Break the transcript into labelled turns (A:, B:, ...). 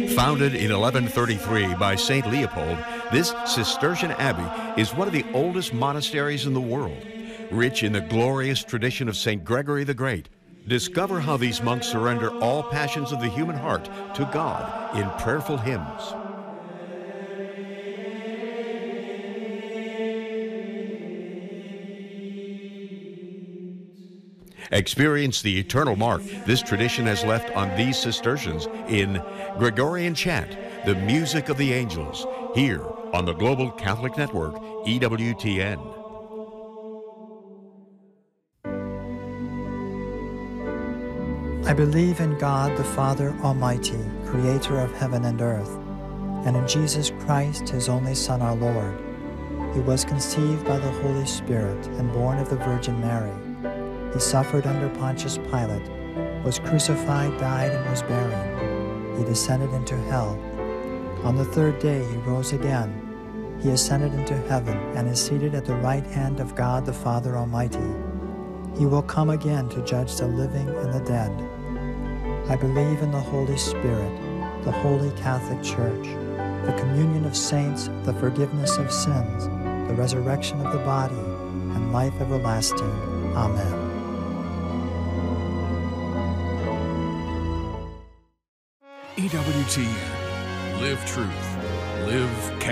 A: Founded in 1133 by St. Leopold, this Cistercian abbey is one of the oldest monasteries in the world. Rich in the glorious tradition of St. Gregory the Great, discover how these monks surrender all passions of the human heart to God in prayerful hymns. Experience the eternal mark this tradition has left on these Cistercians in Gregorian Chant, the music of the angels, here on the Global Catholic Network, EWTN.
B: I believe in God the Father Almighty, creator of heaven and earth, and in Jesus Christ, his only Son, our Lord. He was conceived by the Holy Spirit and born of the Virgin Mary. He suffered under Pontius Pilate, was crucified, died, and was buried. He descended into hell. On the third day he rose again. He ascended into heaven and is seated at the right hand of God the Father Almighty. He will come again to judge the living and the dead. I believe in the Holy Spirit, the Holy Catholic Church, the communion of saints, the forgiveness of sins, the resurrection of the body, and life everlasting. Amen.
C: EWTN. Live truth. Live